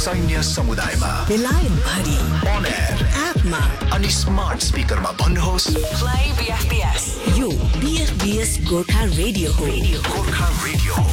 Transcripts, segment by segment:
सैन्य समुदायमा, बेलायत भरि, on air, एपमा अनि स्मार्ट स्पिकरमा भन्नुहोस् Play BFBS. यो BFBS गोर्खा रेडियो हो। गोर्खा रेडियो।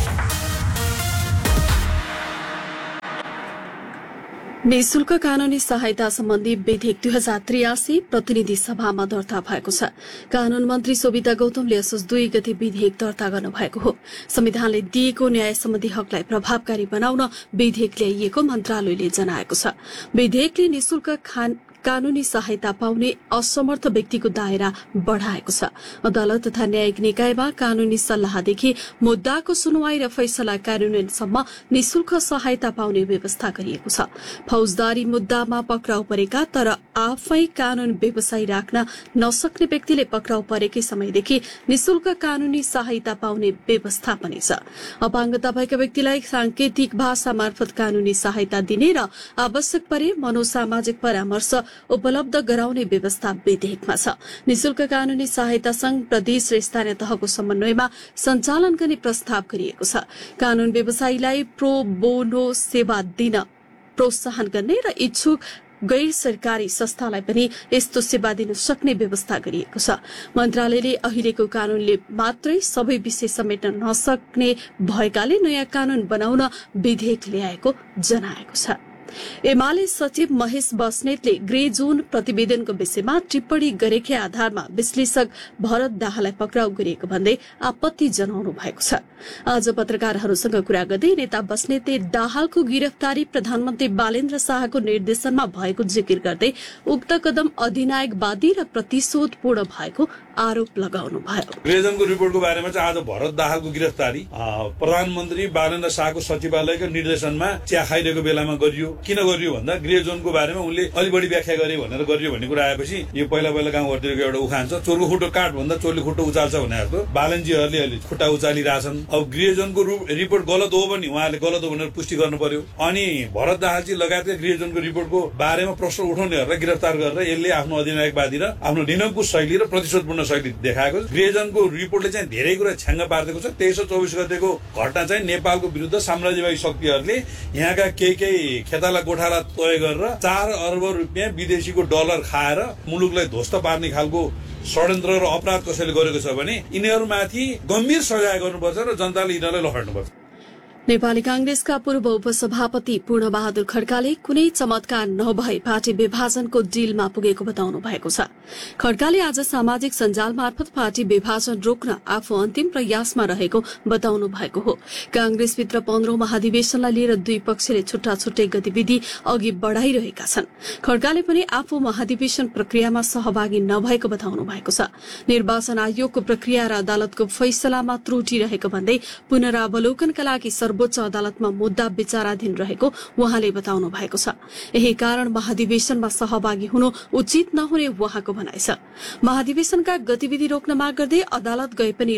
निशुल्क कानूनी सहायता सम्बन्धी विधेयक 2083 प्रतिनिधि सभामा दर्ता भएको छ। कानून मन्त्री सोभिता गौतमले असोज 2 गते विधेयक दर्ता गर्नुभएको हो। संविधानले दिएको न्याय सम्बन्धी हकलाई प्रभावकारी बनाउन विधेयक ल्याइएको मन्त्रालयले जनाएको छ। विधेयकले निशुल्क कानूनी सहायता पाउने असमर्थ व्यक्तिको दायरा बढ़ाएको छ। अदालत तथा न्यायिक निकायमा कानूनी सल्लाहदेखि मुद्दाको सुनवाई र फैसला कार्यान्वयनसम्म निशुल्क सहायता पाउने व्यवस्था गरिएको छ। फौजदारी मुद्दामा पक्राउ परेका तर आफै कानून व्यवसाय राख्न नसक्ने व्यक्तिले पक्राउ परेकै समयदेखि निशुल्क कानूनी सहायता पाउने व्यवस्था पनि छ। अपाङ्गता भएका व्यक्तिलाई सांकेतिक भाषा मार्फत कानूनी सहायता दिने र आवश्यक परे मनोसामाजिक परामर्श उपलब्ध गराउने व्यवस्था विधेयकमा छ। निशुल्क कानूनी सहायता संघ, प्रदेश र स्थानीय तहको समन्वयमा सञ्चालन गर्ने प्रस्ताव गरिएको छ। कानून व्यवसायीलाई प्रो बोनो सेवा दिन प्रोत्साहन गर्ने र इच्छुक गैर सरकारी संस्थालाई पनि यस्तो सेवा दिन सक्ने व्यवस्था गरिएको छ। मन्त्रालयले अहिलेको कानूनले मात्रै सबै विषय समेट्न नसक्ने भएकाले नयाँ कानून बनाउन विधेयक ल्याएको जनाएको छ। एमाले सचिव महेश बस्नेतले ग्रे जोन प्रतिवेदनको विषयमा टिप्पणी गरेकै आधारमा विश्लेषक भरत दाहाललाई पक्राउ गरिएको भन्दै आपत्ति जनाउनु भएको छ। आज पत्रकारहरूसँग कुरा गर्दै नेता बस्नेतले दाहालको गिरफ्तारी प्रधानमन्त्री बालेन्द्र शाहको निर्देशनमा भएको जिकिर गर्दै उक्त कदम अधिनायकवादी र प्रतिशोधपूर्ण भएको आरोप लगाउनु भयो। ग्रेजनको रिपोर्टको बारेमा चाहिँ आज भरत दाहालको गिरफ्तारी प्रधानमन्त्री बालेन्द्र शाहको सचिवालयको निर्देशनमा चिया खाइरहेको बेलामा गरियो। किन गरियो भन्दा ग्रे जोनको बारेमा उनले अलि बढी व्याख्या गरे भनेर गरियो भन्ने कुरा आएपछि यो पहिला गाउँघरतिरको एउटा उखान छ, चोरको खुट्टो काट भन्दा चोरले खुट्टो उचाल्छ भने जस्तो बालनजीहरूले अलि खुट्टा उचालिरहेछन्। अब ग्रे जोनको रिपोर्ट गलत हो भने उहाँले गलत हो भनेर पुष्टि गर्नु पर्यो। अनि भरत दाहालजी लगायतका ग्रे जोनको रिपोर्टको बारेमा प्रश्न उठाउनेहरूलाई गिरफ्तार गरेर यसले आफ्नो अधिनायकवादी र आफ्नो निरङ्कुश शैली र प्रतिशोधपूर्ण शैली देखाएको छ। ग्रे जोनको रिपोर्टले चाहिँ धेरै कुरा छ्याङ्ग पारिदिएको छ। 2324 गतेको घटना चाहिँ नेपालको विरुद्ध साम्राज्यवादी शक्तिहरूले यहाँका केही खेताला गोठाला तय गरेर 4 अर्ब रुपियाँ विदेशीको डलर खाएर मुलुकलाई ध्वस्त पार्ने खालको षड्यन्त्र र अपराध कसैले गरेको छ भने यिनीहरूमाथि गम्भीर सजाय गर्नुपर्छ र जनताले यिनीहरूलाई लहर्नुपर्छ। नेपाली कांग्रेसका पूर्व उपसभापति पूर्णबहादुर खड्काले कुनै चमत्कार नभए पार्टी विभाजनको डिलमा पुगेको बताउनु भएको छ। खड्काले आज सामाजिक सञ्जाल मार्फत पार्टी विभाजन रोक्न आफू अन्तिम प्रयासमा रहेको बताउनु भएको हो। कांग्रेसभित्र 15औं महाधिवेशनलाई लिएर दुई पक्षले छुट्टा छुट्टै गतिविधि अघि बढ़ाइरहेका छन्। खड्काले पनि आफू महाधिवेशन प्रक्रियामा सहभागी नभएको बताउनु भएको छ। निर्वाचन आयोगको प्रक्रिया र अदालतको फैसलामा त्रुटि रहेको भन्दै पुनरावलोकनका लागि सर्वोच्च अदालतमा मुद्दा विचाराधीन रहेको उहाँले बताउनु भएको छ। यही कारण महाधिवेशनमा सहभागी हुनु उचित नहुने उहाँको भनाइ छ। महाधिवेशनका गतिविधि रोक्न माग गर्दै अदालत गए पनि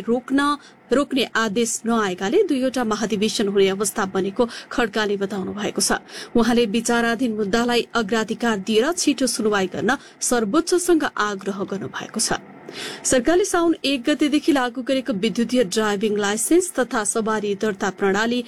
रोक्ने आदेश नआएकाले 2वटा महाधिवेशन हुने अवस्था बनेको खड्काले बताउनु भएको छ। उहाँले विचाराधीन मुद्दालाई अग्राधिकार दिएर छिटो सुनवाई गर्न सर्वोच्चसँग आग्रह गर्नु भएको छ। सरकारले साउन 1 गतेदेखि लागू गरेको विद्युतीय ड्राइभिङ लाइसेन्स तथा सवारी दर्ता प्रणाली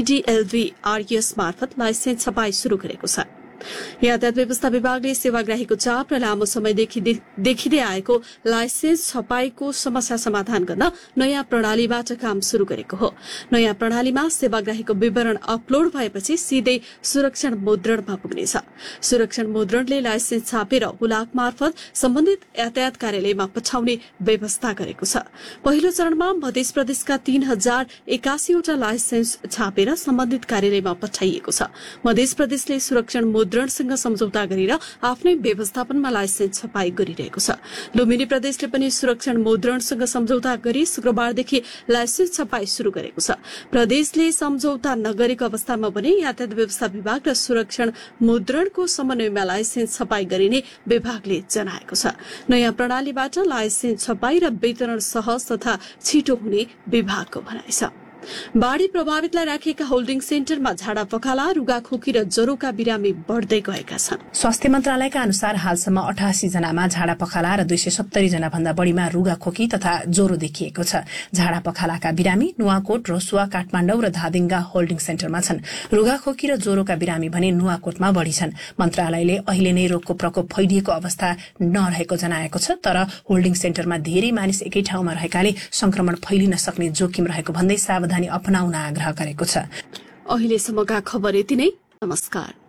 EDLVRS मार्फत लाइसेन्स छपाई शुरू गरेको छ। यातायात व्यवस्था विभागले सेवाग्राहीको चाप र लामो समयदेखि देखिँदै आएको लाइसेन्स छपाईको समस्या समाधान गर्न नयाँ प्रणालीबाट काम शुरू गरेको हो। नयाँ प्रणालीमा सेवाग्राहीको विवरण अपलोड भएपछि सीधै सुरक्षण मुद्रणमा पुग्नेछ। सुरक्षण मुद्रणले लाइसेन्स छापेर हुलाक मार्फत सम्बन्धित यातायात कार्यालयमा पठाउने व्यवस्था गरेको छ। पहिलो चरणमा मध्य प्रदेशका 3081 वटा लाइसेन्स छापेर सम्बन्धित कार्यालयमा पठाइएको छ। मध्य प्रदेशले सुरक्षण मुद्रणसँग सम्झौता गरेर आफ्नै व्यवस्थापनमा लाइसेन्स छपाई गरिरहेको छ। लुम्बिनी प्रदेशले पनि सुरक्षण मुद्रणसँग सम्झौता गरी शुक्रबारदेखि लाइसेन्स छपाई शुरू गरेको छ। प्रदेशले सम्झौता नगरेको अवस्थामा पनि यातायात व्यवस्था विभाग र सुरक्षण मुद्रणको समन्वयमा लाइसेन्स छपाई गरिने विभागले जनाएको छ। नयाँ प्रणालीबाट लाइसेन्स छपाई र वितरण सहज तथा छिटो हुने विभागको भनाइ छ। बाढ़ी प्रभावितलाई राखिएका होल्डिङ सेन्टरमा झाडा पखाला, रुगाखोकी र ज्वरोका बिरामी बढ्दै गएका छन्। स्वास्थ्य मन्त्रालयका अनुसार हालसम्म 88 जनामा झाडा पखाला र 270 जना भन्दा बढ़ीमा रुगाखोकी तथा ज्वरो देखिएको छ। झाडा पखालाका बिरामी नुवाकोट, रसुवा, काठमाडौँ र धादिङका होल्डिङ सेन्टरमा छन्। रुगाखोकी र ज्वरोका बिरामी भने नुवाकोटमा बढ़ी छन्। मन्त्रालयले अहिले नै रोगको प्रकोप फैलिएको अवस्था नरहेको जनाएको छ, तर होल्डिङ सेन्टरमा धेरै मानिस एकै ठाउँमा रहेकाले संक्रमण फैलिन सक्ने जोखिम रहेको भन्दै सावधानी अपनाउन आग्रह गरेको छ। अहिलेसम्मका खबर यति नै। नमस्कार।